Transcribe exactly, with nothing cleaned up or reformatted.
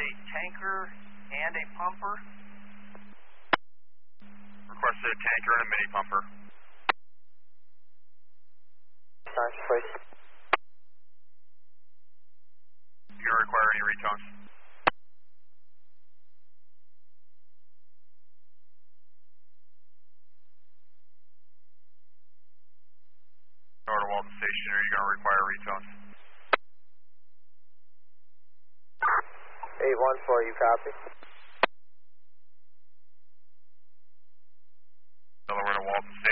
tanker and a pumper. Requested a tanker and a mini pumper. Times, please. You gonna require any retones? North Walton Station, are you gonna require retones? eight one four, you copy? Delaware to Walton Station.